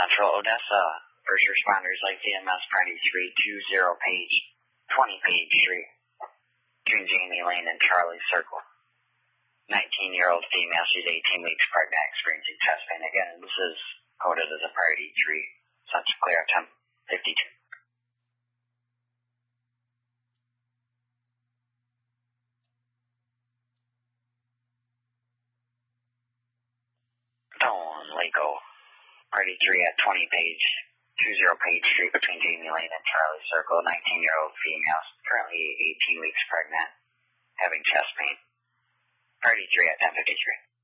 Central Odessa. First responders like DMS Party 320 page 20 Page Street. Between Jamie Lane and Charlie Circle. 19-year-old female, she's 18 weeks pregnant, experiencing chest pain. Again, this is coded as a Priority 3. Such clear attempt 52. Dawn, Laco. Priority 3 at 20 Page 20 Page Street between Jamie Lane and Charlie Circle. 19-year-old female, currently 18 weeks pregnant, having chest pain. Priority 3 at 10:53.